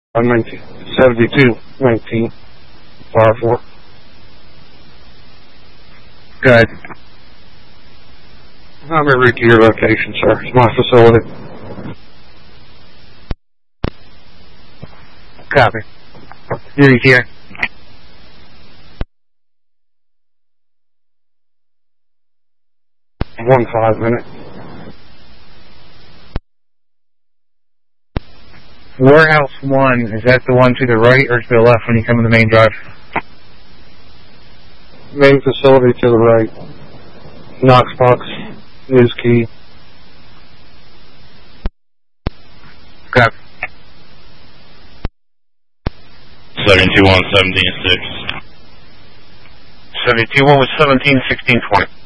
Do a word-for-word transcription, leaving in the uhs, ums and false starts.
nineteen, seventy-two nineteen, fire four. Good. I'm going to read to your location, sir. It's my facility. Copy. Duty's here. One five minute. Warehouse one, is that the one to the right or to the left when you come in the main drive? Main facility to the right. Knox box. News key. Copy. seventy-two one, seventeen six. seventy-two one with seventeen, sixteen twenty.